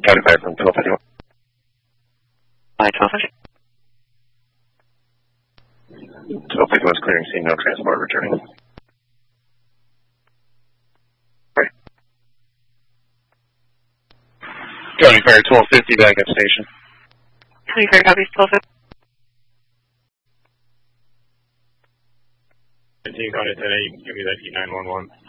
County Fire from 1251. Hi, 1250. 1251 is clearing scene, no transport returning. Right. County Fire 1250, backup station. County Fire copies 1250. 15 County 10-8, give me that E911.